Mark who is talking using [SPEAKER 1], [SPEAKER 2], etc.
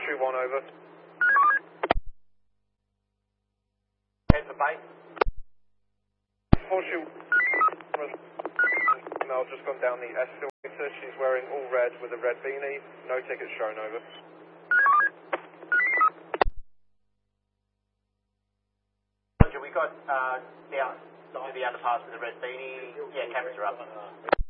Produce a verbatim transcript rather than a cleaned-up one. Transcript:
[SPEAKER 1] Horseshoe one, over.
[SPEAKER 2] Head for base.
[SPEAKER 1] Horseshoe Mel just gone down the escalator. She's wearing all red with a red beanie. No tickets shown, over.
[SPEAKER 2] Roger, we got uh, down to the underpass with the red beanie. Yeah, cameras are up.